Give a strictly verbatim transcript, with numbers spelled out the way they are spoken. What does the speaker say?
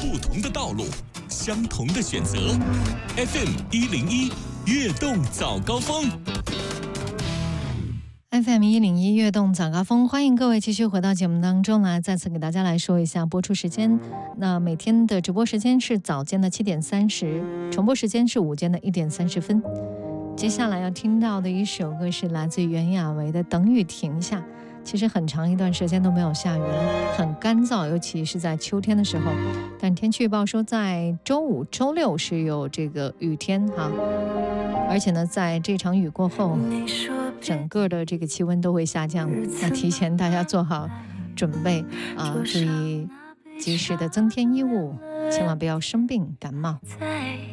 不同的道路，相同的选择。F M 一零一悦动早高峰。 F M 一零一悦动早高峰，欢迎各位继续回到节目当中来，再次给大家来说一下播出时间。那每天的直播时间是早间的七点三十，重播时间是午间的一点三十分。接下来要听到的一首歌是来自袁娅维的《等雨停下》。其实很长一段时间都没有下雨了，很干燥，尤其是在秋天的时候。但天气预报说，在周五、周六是有这个雨天哈，而且呢，在这场雨过后，整个的这个气温都会下降。那提前大家做好准备啊，注意及时的增添衣物，千万不要生病感冒。